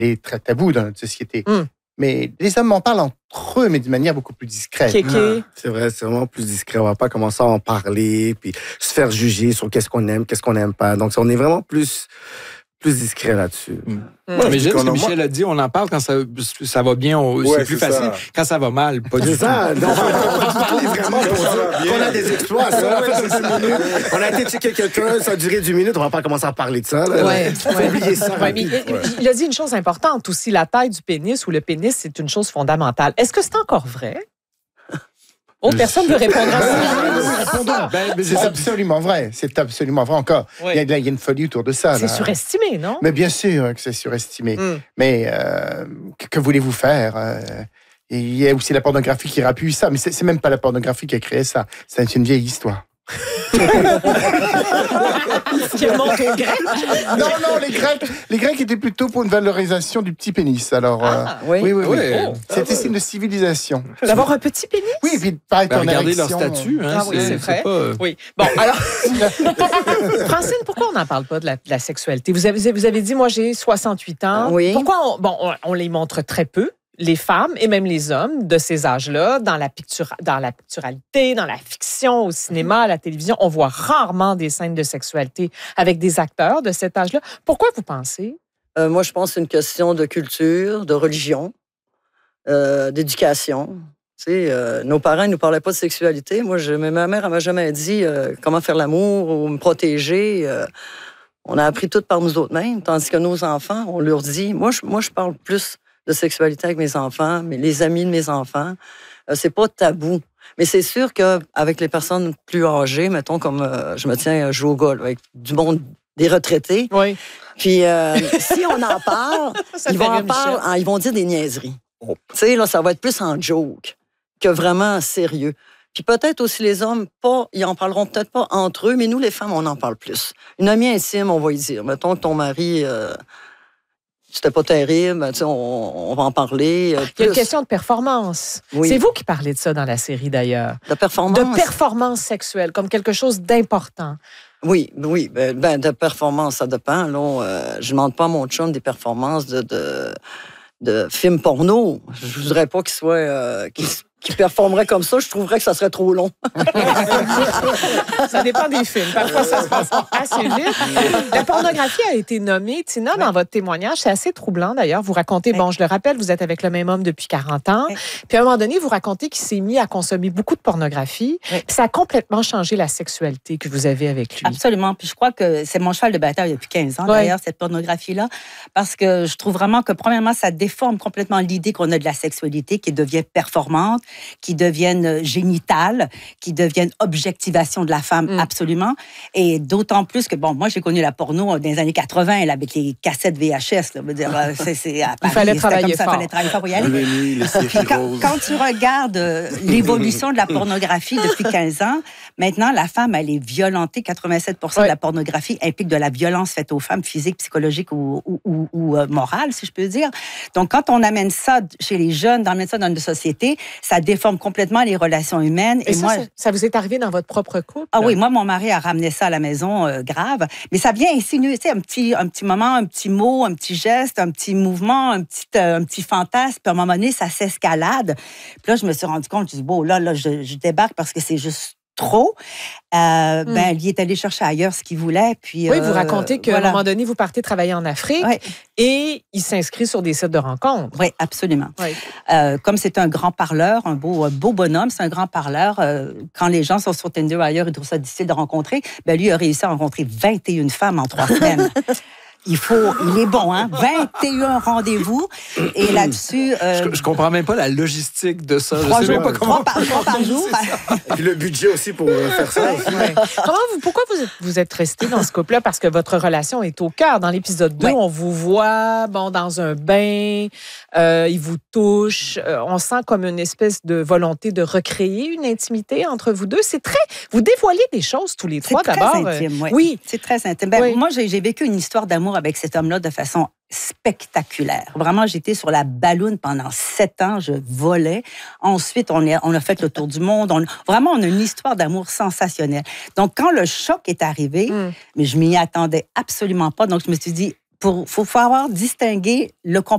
très tabou dans notre société. Mais les hommes en parlent entre eux, mais d'une manière beaucoup plus discrète. C'est vrai, c'est vraiment plus discret. On va pas commencer à en parler, puis se faire juger sur qu'est-ce qu'on aime, qu'est-ce qu'on n'aime pas. Donc, on est vraiment plus discret là-dessus. Mais j'aime ce que Michel a dit, on en parle quand ça va bien, c'est plus facile. Ça. Quand ça va mal, pas du tout. On va parler vraiment qu'on a des exploits. On a été checker quelqu'un, ça a duré 10 minutes, on va pas commencer à parler de ça. Faut oublier ça. Il a dit une chose importante aussi, la taille du pénis ou le pénis, c'est une chose fondamentale. Est-ce que c'est encore vrai? Personne ne veut répondre à ça. C'est absolument vrai. C'est absolument vrai encore. Il y a une folie autour de ça. C'est surestimé, non? Mais bien sûr que c'est surestimé. Mais que voulez-vous faire? Il y a aussi la pornographie qui rappuie ça. Mais c'est même pas la pornographie qui a créé ça. C'est une vieille histoire. Qui remonte aux Grecs? Non, les Grecs étaient plutôt pour une valorisation du petit pénis. Alors, oui. C'était signe de civilisation. D'avoir un petit pénis? Oui, et puis pareil, regardez leur statut. C'est vrai. Oui. Bon, alors, Francine, pourquoi on n'en parle pas de la sexualité? Vous avez dit, moi, j'ai 68 ans. Oui. Pourquoi on les montre très peu? Les femmes et même les hommes de ces âges-là, dans la picturalité, dans la fiction, au cinéma, à la télévision, on voit rarement des scènes de sexualité avec des acteurs de cet âge-là. Pourquoi vous pensez? Moi, je pense que c'est une question de culture, de religion, d'éducation. Tu sais, nos parents ne nous parlaient pas de sexualité. Ma mère ne m'a jamais dit comment faire l'amour ou me protéger. On a appris tout par nous autres mêmes, tandis que nos enfants, on leur dit... Moi, je parle plus de sexualité avec mes enfants, mais les amis de mes enfants, c'est pas tabou. Mais c'est sûr qu'avec les personnes plus âgées, mettons comme je me tiens à jouer au golf avec du monde, des retraités. Oui. Puis si on en parle, ils vont dire des niaiseries. Tu sais, là, ça va être plus en joke que vraiment sérieux. Puis peut-être aussi les hommes, ils en parleront peut-être pas entre eux, mais nous, les femmes, on en parle plus. Une amie intime, on va y dire. Mettons que ton mari... c'était pas terrible, on va en parler. Il y a une question de performance. Oui. C'est vous qui parlez de ça dans la série, d'ailleurs. De performance? De performance sexuelle, comme quelque chose d'important. Oui. De performance, ça dépend. Là, je ne demande pas à mon chum des performances de films porno. Je ne voudrais pas qu'il soit... qui performerait comme ça, je trouverais que ça serait trop long. Ça dépend des films. Parfois, ça se passe assez vite. La pornographie a été nommée. Tina, dans votre témoignage, c'est assez troublant d'ailleurs. Vous racontez, je le rappelle, vous êtes avec le même homme depuis 40 ans. Puis à un moment donné, vous racontez qu'il s'est mis à consommer beaucoup de pornographie. Puis ça a complètement changé la sexualité que vous avez avec lui. Absolument. Puis je crois que c'est mon cheval de bataille depuis 15 ans, d'ailleurs, cette pornographie-là. Parce que je trouve vraiment que, premièrement, ça déforme complètement l'idée qu'on a de la sexualité qui devient performante, qui deviennent génitales, qui deviennent objectivation de la femme, absolument. Et d'autant plus que, moi, j'ai connu la porno dans les années 80, là, avec les cassettes VHS. Là, dire, à Paris, il fallait travailler fort. Il fallait travailler fort pour y aller. Quand tu regardes l'évolution de la pornographie depuis 15 ans, maintenant, la femme, elle est violentée. 87% de la pornographie implique de la violence faite aux femmes, physique, psychologique ou morale, si je peux dire. Donc, quand on amène ça chez les jeunes, on amène ça dans une société, ça déforme complètement les relations humaines. Et ça vous est arrivé dans votre propre couple? Ah oui, moi, mon mari a ramené ça à la maison, grave. Mais ça vient insinuer, tu sais, un petit moment, un petit mot, un petit geste, un petit mouvement, un petit fantasme. Puis à un moment donné, ça s'escalade. Puis là, je me suis rendu compte, je dis, là, je débarque parce que c'est juste trop. Il est allé chercher ailleurs ce qu'il voulait. Puis, oui, vous racontez qu'à un moment donné, vous partez travailler en Afrique et il s'inscrit sur des sites de rencontres. Oui, absolument. Oui. Comme c'est un grand parleur, un beau bonhomme, c'est un grand parleur. Quand les gens sont sur Tinder ailleurs, ils trouvent ça difficile de rencontrer. Lui a réussi à rencontrer 21 femmes en 3 semaines. Il est bon, hein? 21 rendez-vous. Et là-dessus... Je comprends même pas la logistique de ça. Je sais même pas comment... 3 par jour. Et puis le budget aussi pour faire ça. Pourquoi vous êtes resté dans ce couple-là? Parce que votre relation est au cœur. Dans l'épisode 2, on vous voit dans un bain, il vous touche. On sent comme une espèce de volonté de recréer une intimité entre vous deux. Vous dévoilez des choses tous les trois, d'abord. C'est très intime, oui. C'est très intime. Moi, j'ai vécu une histoire d'amour avec cet homme-là de façon spectaculaire. Vraiment, j'étais sur la balloune pendant 7 ans, je volais. Ensuite, on a fait le tour du monde. On a une histoire d'amour sensationnelle. Donc, quand le choc est arrivé, mais je m'y attendais absolument pas. Donc, je me suis dit, faut avoir distingué le comportement